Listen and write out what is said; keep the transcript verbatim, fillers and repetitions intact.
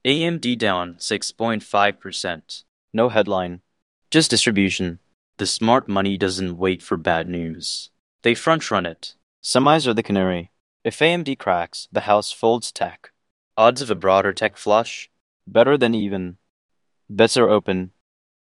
A M D down six point five percent. No headline, just distribution. The smart money doesn't wait for bad news. They front run it. Semis are the canary. If A M D cracks, the house folds tech. Odds of a broader tech flush? Better than even. Bets are open.